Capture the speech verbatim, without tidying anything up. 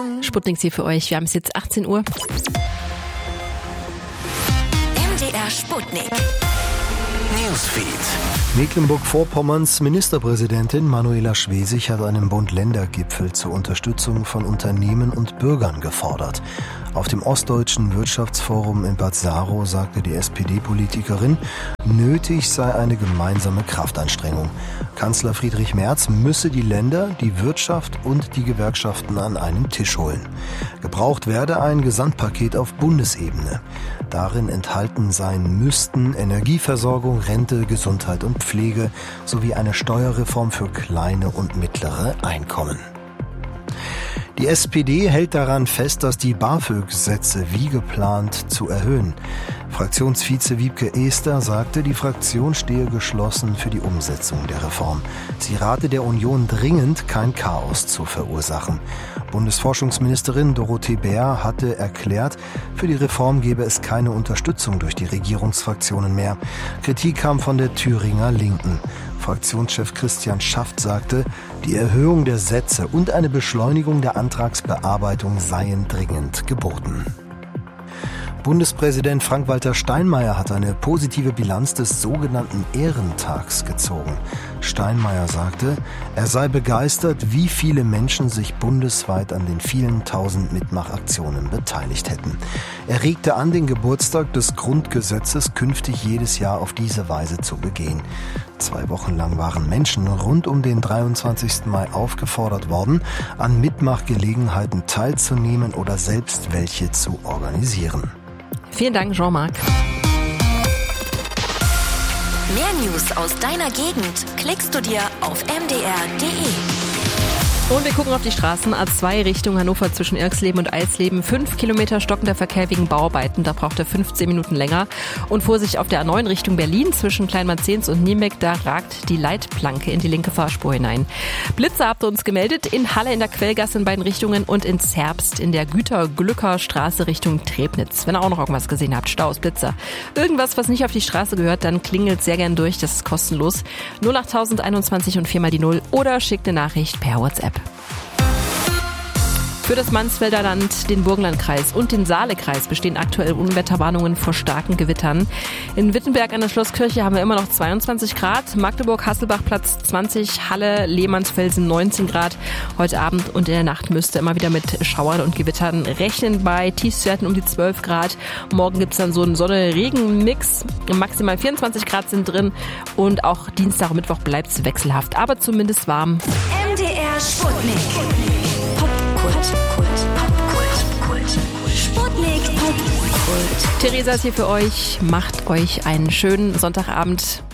Sputnik hier für euch. Wir haben es jetzt achtzehn Uhr. M D R Sputnik. Newsfeed. Mecklenburg-Vorpommerns Ministerpräsidentin Manuela Schwesig hat einen Bund-Länder-Gipfel zur Unterstützung von Unternehmen und Bürgern gefordert. Auf dem Ostdeutschen Wirtschaftsforum in Bad Saro sagte die S P D-Politikerin, nötig sei eine gemeinsame Kraftanstrengung. Kanzler Friedrich Merz müsse die Länder, die Wirtschaft und die Gewerkschaften an einen Tisch holen. Gebraucht werde ein Gesamtpaket auf Bundesebene. Darin enthalten sein müssten Energieversorgung, Rente, Gesundheit und Pflege sowie eine Steuerreform für kleine und mittlere Einkommen. Die S P D hält daran fest, dass die BAföG-Sätze wie geplant zu erhöhen. Fraktionsvize Wiebke Ester sagte, die Fraktion stehe geschlossen für die Umsetzung der Reform. Sie rate der Union dringend, kein Chaos zu verursachen. Bundesforschungsministerin Dorothee Bär hatte erklärt, für die Reform gebe es keine Unterstützung durch die Regierungsfraktionen mehr. Kritik kam von der Thüringer Linken. Fraktionschef Christian Schaft sagte, die Erhöhung der Sätze und eine Beschleunigung der Antragsbearbeitung seien dringend geboten. Bundespräsident Frank-Walter Steinmeier hat eine positive Bilanz des sogenannten Ehrentags gezogen. Steinmeier sagte, er sei begeistert, wie viele Menschen sich bundesweit an den vielen tausend Mitmachaktionen beteiligt hätten. Er regte an, den Geburtstag des Grundgesetzes künftig jedes Jahr auf diese Weise zu begehen. Zwei Wochen lang waren Menschen rund um den dreiundzwanzigsten Mai aufgefordert worden, an Mitmachgelegenheiten teilzunehmen oder selbst welche zu organisieren. Vielen Dank, Jean-Marc. Mehr News aus deiner Gegend klickst du dir auf m d r punkt d e. Und wir gucken auf die Straßen. A zwei Richtung Hannover zwischen Irxleben und Eisleben. Fünf Kilometer stockender Verkehr wegen Bauarbeiten. Da braucht er fünfzehn Minuten länger. Und Vorsicht auf der A neun Richtung Berlin zwischen Kleinmarzens und Niemek. Da ragt die Leitplanke in die linke Fahrspur hinein. Blitzer habt ihr uns gemeldet. In Halle in der Quellgasse in beiden Richtungen und in Zerbst in der Güter-Glücker Straße Richtung Trebnitz. Wenn ihr auch noch irgendwas gesehen habt, Staus, Blitzer, irgendwas, was nicht auf die Straße gehört, dann klingelt sehr gern durch. Das ist kostenlos. null acht einundzwanzig und viermal die Null oder schickt eine Nachricht per WhatsApp. Für das Mansfelder Land, den Burgenlandkreis und den Saalekreis bestehen aktuell Unwetterwarnungen vor starken Gewittern. In Wittenberg an der Schlosskirche haben wir immer noch zweiundzwanzig Grad, Magdeburg-Hasselbach Platz zwanzig, Halle, Lehmannsfelsen neunzehn Grad. Heute Abend und in der Nacht müsste immer wieder mit Schauern und Gewittern rechnen bei Tiefstwerten um die zwölf Grad. Morgen gibt es dann so einen Sonne-Regen-Mix. Maximal vierundzwanzig Grad sind drin und auch Dienstag und Mittwoch bleibt es wechselhaft, aber zumindest warm. M D R Sputnik. Kult, Kult, Kult, Sputnik, Kult. Theresa ist hier für euch. Macht euch einen schönen Sonntagabend.